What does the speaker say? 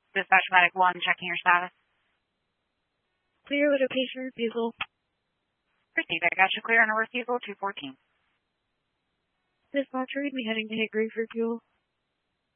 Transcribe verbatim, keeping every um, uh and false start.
Dispatch Medic one, checking your status. Clear with location refusal. Proceed, I got you clear on a refusal two fourteen. Dispatch, read me heading to Hickory for fuel.